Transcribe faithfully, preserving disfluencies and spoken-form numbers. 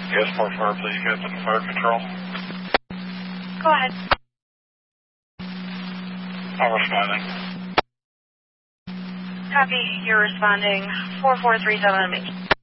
Yes, Park Fire, please, Captain Fire Control. Go ahead. I'm responding. Copy, you're responding. four four three seven.